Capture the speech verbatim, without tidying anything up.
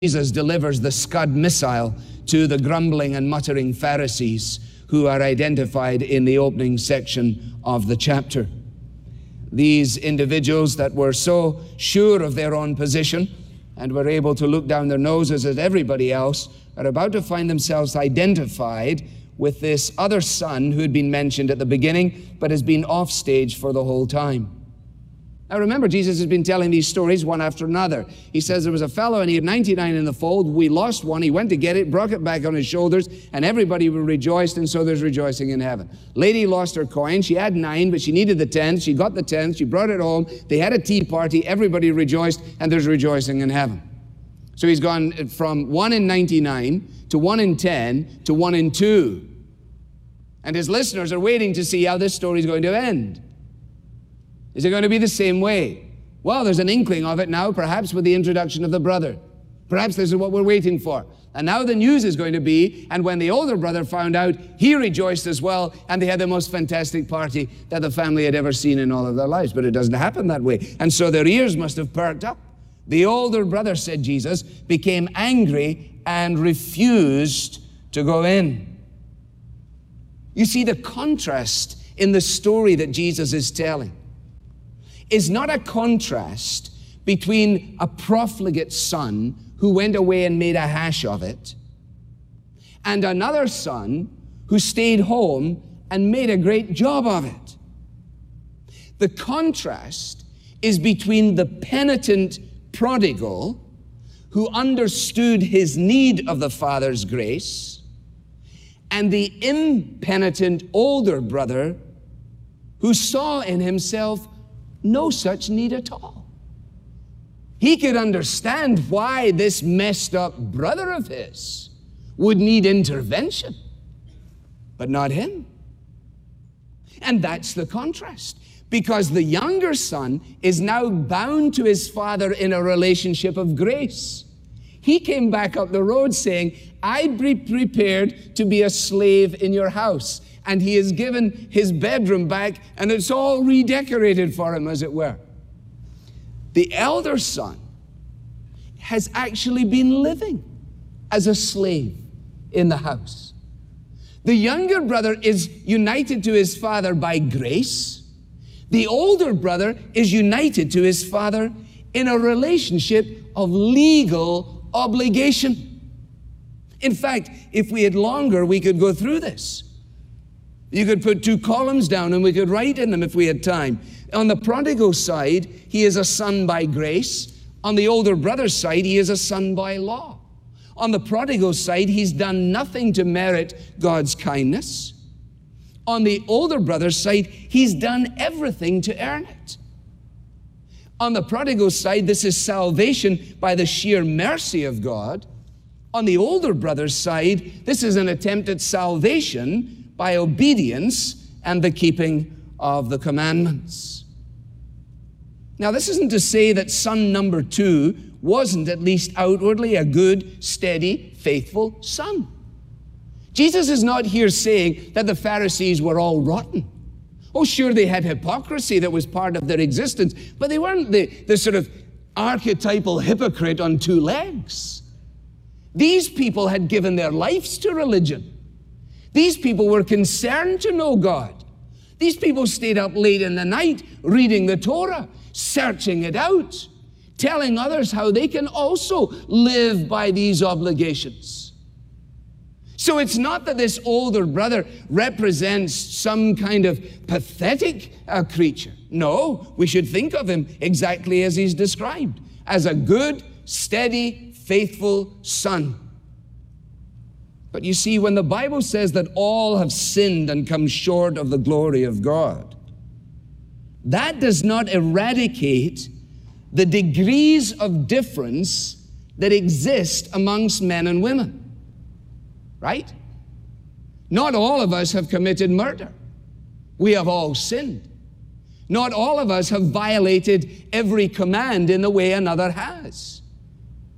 Jesus delivers the Scud missile to the grumbling and muttering Pharisees who are identified in the opening section of the chapter. These individuals that were so sure of their own position and were able to look down their noses at everybody else are about to find themselves identified with this other son who had been mentioned at the beginning but has been off stage for the whole time. Now remember, Jesus has been telling these stories one after another. He says there was a fellow and he had ninety-nine in the fold. We lost one. He went to get it, brought it back on his shoulders, and everybody rejoiced, and so there's rejoicing in heaven. Lady lost her coin. She had nine, but she needed the tenth. She got the tenth. She brought it home. They had a tea party. Everybody rejoiced, and there's rejoicing in heaven. So he's gone from one in ninety-nine to one in ten to one in two. And his listeners are waiting to see how this story is going to end. Is it going to be the same way? Well, there's an inkling of it now, perhaps with the introduction of the brother. Perhaps this is what we're waiting for. And now the news is going to be, and when the older brother found out, he rejoiced as well, and they had the most fantastic party that the family had ever seen in all of their lives. But it doesn't happen that way. And so their ears must have perked up. The older brother, said Jesus, became angry and refused to go in. You see, the contrast in the story that Jesus is telling is not a contrast between a profligate son who went away and made a hash of it and another son who stayed home and made a great job of it. The contrast is between the penitent prodigal who understood his need of the Father's grace and the impenitent older brother who saw in himself no such need at all. He could understand why this messed up brother of his would need intervention, but not him. And that's the contrast, because the younger son is now bound to his father in a relationship of grace. He came back up the road saying, I'd be prepared to be a slave in your house. And he has given his bedroom back, and it's all redecorated for him, as it were. The elder son has actually been living as a slave in the house. The younger brother is united to his father by grace. The older brother is united to his father in a relationship of legal obligation. In fact, if we had longer, we could go through this. You could put two columns down and we could write in them if we had time. On the prodigal side, he is a son by grace. On the older brother's side, he is a son by law. On the prodigal side, he's done nothing to merit God's kindness. On the older brother's side, he's done everything to earn it. On the prodigal side, this is salvation by the sheer mercy of God. On the older brother's side, this is an attempt at salvation by obedience and the keeping of the commandments. Now, this isn't to say that son number two wasn't at least outwardly a good, steady, faithful son. Jesus is not here saying that the Pharisees were all rotten. Oh, sure, they had hypocrisy that was part of their existence, but they weren't the, the sort of archetypal hypocrite on two legs. These people had given their lives to religion. These people were concerned to know God. These people stayed up late in the night reading the Torah, searching it out, telling others how they can also live by these obligations. So it's not that this older brother represents some kind of pathetic uh, creature. No, we should think of him exactly as he's described, as a good, steady, faithful son. But you see, when the Bible says that all have sinned and come short of the glory of God, that does not eradicate the degrees of difference that exist amongst men and women, right? Not all of us have committed murder. We have all sinned. Not all of us have violated every command in the way another has.